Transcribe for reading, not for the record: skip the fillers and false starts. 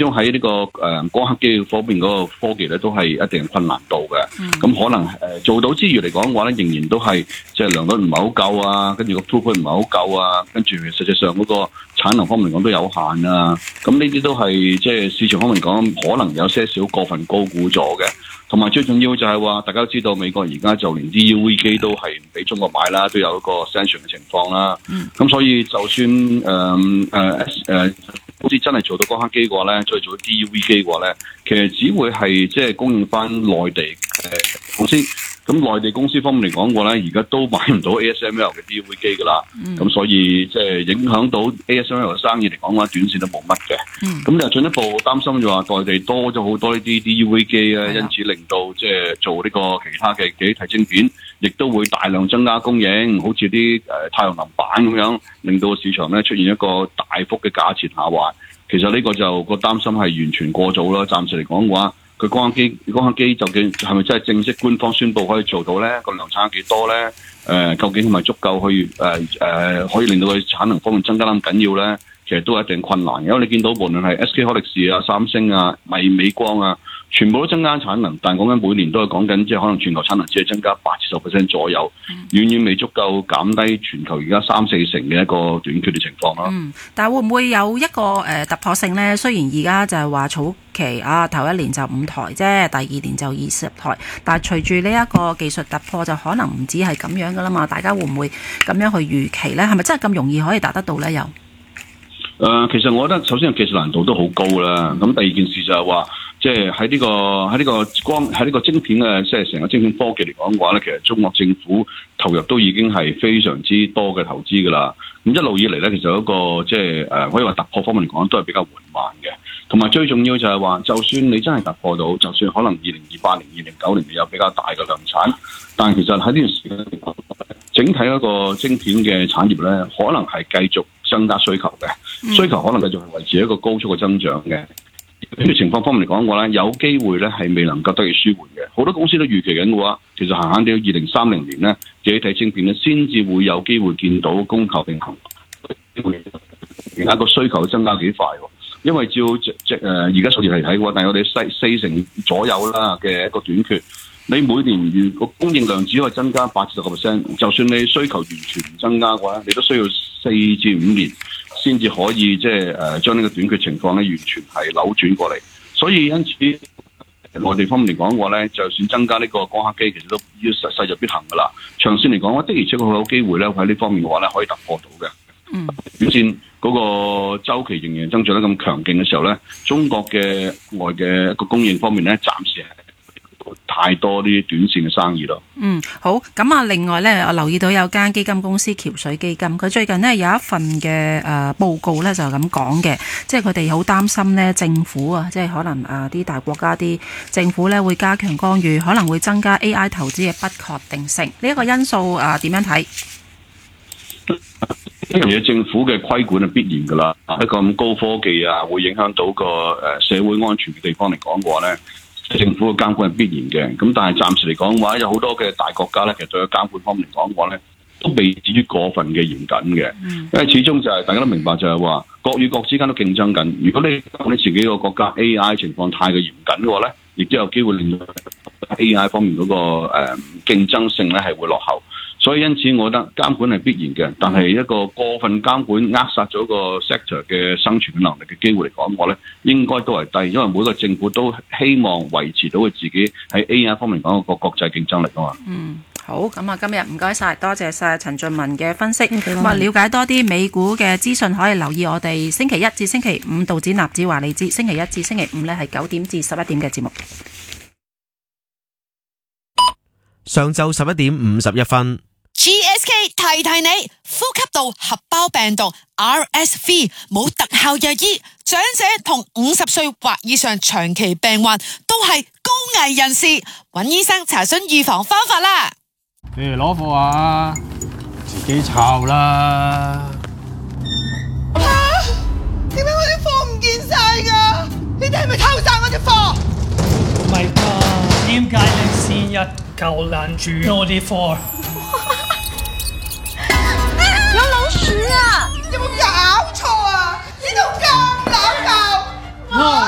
終喺呢個光刻機方面嗰個科技咧，都係一定困難度嘅。咁可能做到之餘嚟講嘅話咧，仍然都係即係良率唔係好夠啊，跟住個 throughput 唔係好夠啊，跟住實際上嗰個產能方面嚟講都有限啊。咁呢啲都係即係市場方面講，可能有些少過分高估咗嘅。同埋最重要就係話，大家都知道美國而家就連啲 UV 機都係唔俾中國買啦，都有一個 sanction 嘅情況啦。咁所以就算好似真係做到光刻機嘅話咧，再做 DUV 機嘅話咧，其實只會係即係供應翻內地公司。咁內地公司方面嚟講嘅話咧，而家都買唔到 ASML 嘅 DUV 機噶啦。咁所以即係影響到 ASML 嘅生意嚟講嘅話，短線都冇乜嘅。咁就進一步擔心就話內地多咗好多呢啲 DUV 機啊，因此令到即係做呢個其他嘅記憶體晶片，亦都會大量增加供應，好似啲太陽能板咁樣，令到市場咧出現一個大幅嘅價錢下滑。其實呢個就個擔心係完全過早啦。暫時嚟講嘅話，佢光刻機究竟係咪真係正式官方宣佈可以做到咧？個量產有幾多咧？究竟係咪足夠去可以令到佢產能方面增加得咁緊要咧？其實都係一定困難，因為你見到無論係 SK 海力士啊、三星啊、美光啊，全部都增加產能，但係講緊每年都係講緊即係可能全球產能只係增加8-10% 左右，遠遠未足夠減低全球而家3-4成嘅一個短缺嘅情況咯。 但係會唔會有一個突破性咧？雖然而家就係話早期頭一年就5台啫，第二年就20台，但係隨住呢一個技術突破，就可能唔止係咁樣噶啦嘛。大家會唔會咁樣去預期咧？係咪真係咁容易可以達得到咧？又？ 其實我覺得首先技術難度都好高啦。咁第二件事就係話，即係喺呢個晶片嘅即係成個晶片科技嚟講嘅話咧，其實中國政府投入都已經係非常之多嘅投資噶啦。咁一路以嚟咧，其實有一個即係可以話突破方面嚟講都係比較緩慢嘅。同埋最重要就係話，就算你真係突破到，就算可能2028年、2029年有比較大嘅量產，但係其實喺呢段時間嚟講，整體一個晶片嘅產業咧，可能係繼續增加需求嘅，需求可能繼續係維持一個高速嘅增長嘅。呢個情況方面嚟講嘅話咧，有機會咧係未能夠得以舒緩嘅。好多公司都預期緊嘅話，其實閒閒地2030年咧，記憶體晶片咧先至會有機會見到供求並行。而家個需求增加幾快喎？因為照而家數字嚟睇嘅話，但係我哋4成左右啦嘅一個短缺。你每年如果供應量只可以增加8-10%，就算你需求完全唔增加嘅話，你都需要4至5年先至可以即係將呢個短缺情況咧完全係扭轉過嚟。所以因此內地方面嚟講嘅話咧，就算增加呢個光刻機，其實都要勢在必行噶啦。長線嚟講，的而且確有機會咧喺呢方面嘅話咧可以突破到嘅。短線嗰個週期仍然增長得咁強勁嘅時候咧，中國嘅外嘅一個供應方面咧，暫時係太多啲短線嘅生意咯。 好。咁啊，另外咧，我留意到有間基金公司橋水基金，佢最近呢有一份嘅報告咧就咁講嘅，即係佢哋好擔心呢政府啊，即係可能啲大國家啲政府咧會加強干預，可能會增加 AI 投資嘅不確定性。呢一個因素點樣睇？ 呢樣嘢政府嘅規管係必然噶啦，一個咁高科技會影響到個社會安全嘅地方嚟講嘅話咧，政府嘅監管係必然嘅。咁但係暫時嚟講嘅話，有好多嘅大國家咧，其實對個監管方面嚟講嘅話咧，都未至於過分嘅嚴謹嘅。因為始終就係大家都明白就係話，國與國之間都競爭緊。如果你自己個國家 AI 情況太過嚴謹嘅話咧，亦都有機會令到 AI 方面嗰個競爭性咧係會落後。所以因此，我覺得監管係必然嘅，但係一個過分監管扼殺咗個 sector 嘅生存嘅能力嘅機會嚟講，我咧應該都係低，因為每個政府都希望維持到佢自己喺 AI 方面講個國際競爭力啊嘛。 好，咁啊，今日唔該晒，多謝晒陳俊文嘅分析。咁啊，了解多啲美股嘅資訊，可以留意我哋星期一至星期五道指納指話你知，星期一至星期五咧係9點至11點嘅節目。 上晝11點51分。 GSK 提你，呼吸道合胞病毒 RSV 冇特效藥醫，長者同50歲或以上長期病患都係高危人士，揾醫生查詢預防方法啦。 攞貨啊，自己抄啦。 點解我啲貨唔見晒噶？你哋係咪偷晒我啲貨？ 唔係啩？點解你成日夠攔住我啲貨？ 有老鼠啊！有冇搞錯啊？呢度咁鬧交！